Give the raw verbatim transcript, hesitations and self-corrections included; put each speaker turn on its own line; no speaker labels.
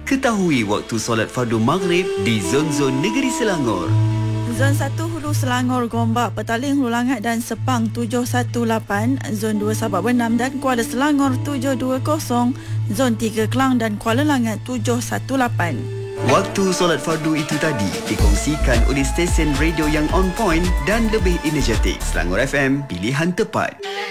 Ketahui waktu solat fardu maghrib di zon-zon negeri Selangor.
Zon satu Hulu Selangor, Gombak, Petaling, Hulu Langat dan Sepang tujuh satu lapan, Zon dua Sabak Benam dan Kuala Selangor tujuh dua kosong, Zon tiga Kelang dan Kuala Langat tujuh satu lapan.
Waktu solat fardu itu tadi dikongsikan oleh stesen radio yang on point dan lebih energetik. Selangor F M, pilihan tepat.